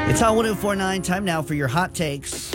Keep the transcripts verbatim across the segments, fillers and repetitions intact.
It's Hot one oh four point nine. Time now for your hot takes.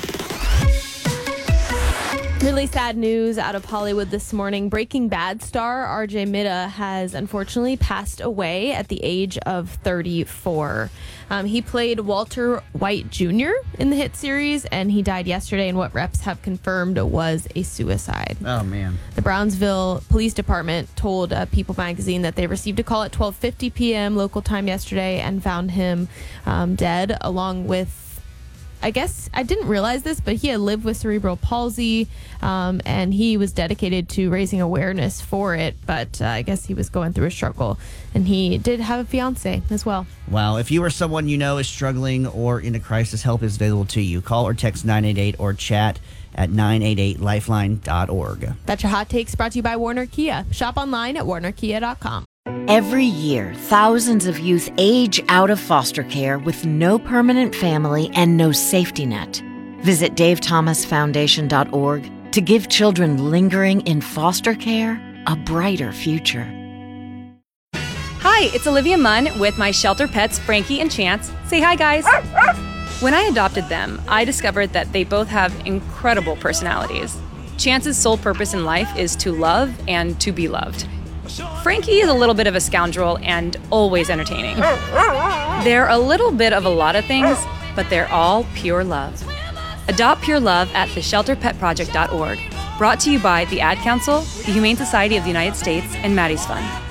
Really sad news out of Hollywood this morning. Breaking Bad star R J Mida has unfortunately passed away at the age of thirty-four. Um, he played Walter White Junior in the hit series, and he died yesterday, and what reps have confirmed was a suicide. Oh, man. The Brownsville Police Department told uh, People magazine that they received a call at twelve fifty p.m. local time yesterday and found him um, dead, along with, I guess I didn't realize this, but he had lived with cerebral palsy, um, and he was dedicated to raising awareness for it. But uh, I guess he was going through a struggle, and he did have a fiance as well. Wow. If you or someone you know is struggling or in a crisis, help is available to you. Call or text nine eight eight or chat at nine eight eight lifeline dot org. That's your hot takes, brought to you by Warner Kia. Shop online at warner kia dot com. Every year, thousands of youth age out of foster care with no permanent family and no safety net. Visit dave thomas foundation dot org to give children lingering in foster care a brighter future. Hi, it's Olivia Munn with my shelter pets, Frankie and Chance. Say hi, guys. When I adopted them, I discovered that they both have incredible personalities. Chance's sole purpose in life is to love and to be loved. Frankie is a little bit of a scoundrel and always entertaining. They're a little bit of a lot of things, but they're all pure love. Adopt pure love at the shelter pet project dot org. Brought to you by the Ad Council, the Humane Society of the United States, and Maddie's Fund.